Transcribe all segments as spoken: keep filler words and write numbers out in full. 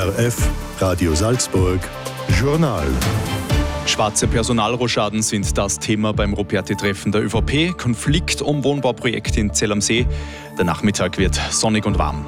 O R F, Radio Salzburg, Journal. Schwarze Personalrochaden sind das Thema beim Ruperti-Treffen der ÖVP. Konflikt um Wohnbauprojekt in Zell am See. Der Nachmittag wird sonnig und warm.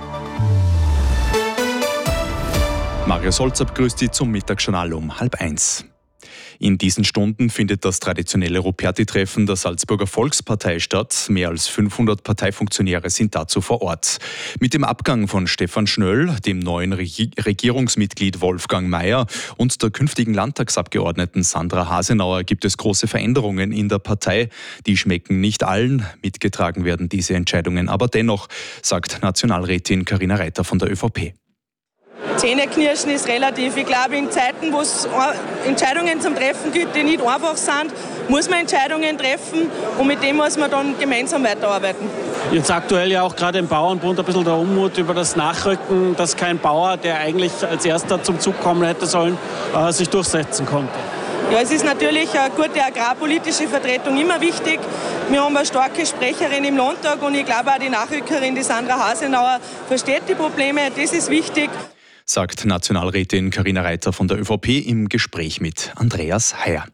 Mario Solzer begrüßt Sie zum Mittagsjournal um halb eins. In diesen Stunden findet das traditionelle Ruperti-Treffen der Salzburger Volkspartei statt. Mehr als fünfhundert Parteifunktionäre sind dazu vor Ort. Mit dem Abgang von Stefan Schnöll, dem neuen Regi- Regierungsmitglied Wolfgang Maier und der künftigen Landtagsabgeordneten Sandra Hasenauer gibt es große Veränderungen in der Partei. Die schmecken nicht allen. Mitgetragen werden diese Entscheidungen aber dennoch, sagt Nationalrätin Carina Reiter von der ÖVP. Zähneknirschen ist relativ. Ich glaube, in Zeiten, wo es Entscheidungen zum Treffen gibt, die nicht einfach sind, muss man Entscheidungen treffen und mit dem muss man dann gemeinsam weiterarbeiten. Jetzt aktuell ja auch gerade im Bauernbund ein bisschen der Unmut über das Nachrücken, dass kein Bauer, der eigentlich als erster zum Zug kommen hätte sollen, äh, sich durchsetzen konnte. Ja, es ist natürlich eine gute agrarpolitische Vertretung immer wichtig. Wir haben eine starke Sprecherin im Landtag und ich glaube auch die Nachrückerin, die Sandra Hasenauer, versteht die Probleme. Das ist wichtig, sagt Nationalrätin Carina Reiter von der ÖVP im Gespräch mit Andreas Heyer.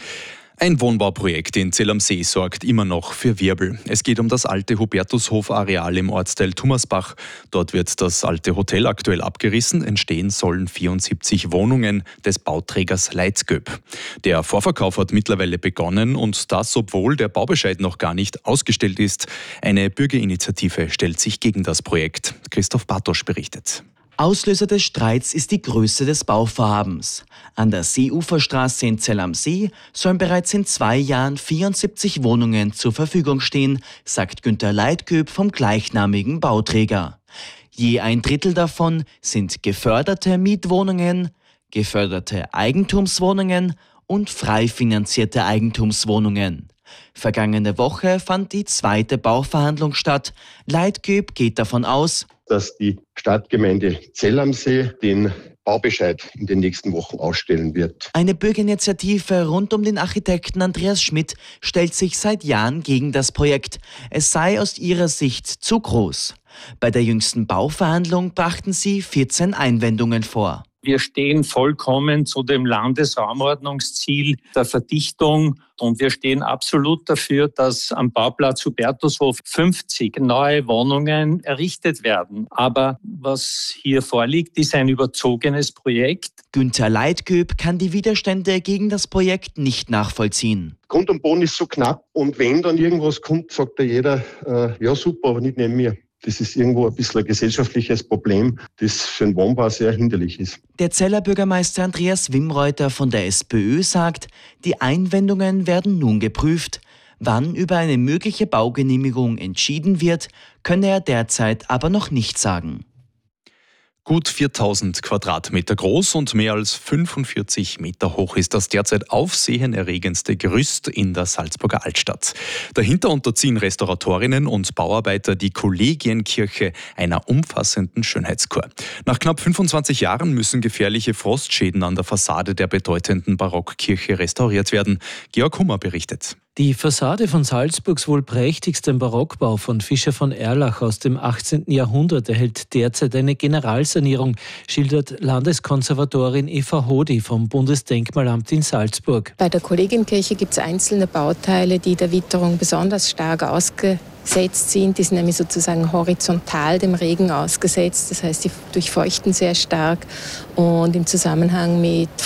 Ein Wohnbauprojekt in Zell am See sorgt immer noch für Wirbel. Es geht um das alte Hubertushof-Areal im Ortsteil Thomasbach. Dort wird das alte Hotel aktuell abgerissen. Entstehen sollen vierundsiebzig Wohnungen des Bauträgers Leitzgöb. Der Vorverkauf hat mittlerweile begonnen und das, obwohl der Baubescheid noch gar nicht ausgestellt ist. Eine Bürgerinitiative stellt sich gegen das Projekt. Christoph Bartosch berichtet. Auslöser des Streits ist die Größe des Bauvorhabens. An der Seeuferstraße in Zell am See sollen bereits in zwei Jahren vierundsiebzig Wohnungen zur Verfügung stehen, sagt Günther Leitzgöb vom gleichnamigen Bauträger. Je ein Drittel davon sind geförderte Mietwohnungen, geförderte Eigentumswohnungen und frei finanzierte Eigentumswohnungen. Vergangene Woche fand die zweite Bauverhandlung statt. Leitzgöb geht davon aus, dass die Stadtgemeinde Zell am See den Baubescheid in den nächsten Wochen ausstellen wird. Eine Bürgerinitiative rund um den Architekten Andreas Schmidt stellt sich seit Jahren gegen das Projekt. Es sei aus ihrer Sicht zu groß. Bei der jüngsten Bauverhandlung brachten sie vierzehn Einwendungen vor. Wir stehen vollkommen zu dem Landesraumordnungsziel der Verdichtung und wir stehen absolut dafür, dass am Bauplatz Hubertushof fünfzig neue Wohnungen errichtet werden. Aber was hier vorliegt, ist ein überzogenes Projekt. Günther Leitzgöb kann die Widerstände gegen das Projekt nicht nachvollziehen. Grund und Boden ist so knapp und wenn dann irgendwas kommt, sagt da jeder, äh, ja super, aber nicht neben mir. Das ist irgendwo ein bisschen ein gesellschaftliches Problem, das für den Wohnbau sehr hinderlich ist. Der Zeller Bürgermeister Andreas Wimreuter von der SPÖ sagt, die Einwendungen werden nun geprüft. Wann über eine mögliche Baugenehmigung entschieden wird, könne er derzeit aber noch nicht sagen. Gut viertausend Quadratmeter groß und mehr als fünfundvierzig Meter hoch ist das derzeit aufsehenerregendste Gerüst in der Salzburger Altstadt. Dahinter unterziehen Restauratorinnen und Bauarbeiter die Kollegienkirche einer umfassenden Schönheitskur. Nach knapp fünfundzwanzig Jahren müssen gefährliche Frostschäden an der Fassade der bedeutenden Barockkirche restauriert werden. Georg Hummer berichtet. Die Fassade von Salzburgs wohl prächtigsten Barockbau von Fischer von Erlach aus dem achtzehnten Jahrhundert erhält derzeit eine Generalsanierung, schildert Landeskonservatorin Eva Hodi vom Bundesdenkmalamt in Salzburg. Bei der Kollegienkirche gibt es einzelne Bauteile, die der Witterung besonders stark ausgesetzt sind. Die sind nämlich sozusagen horizontal dem Regen ausgesetzt, das heißt, die durchfeuchten sehr stark und im Zusammenhang mit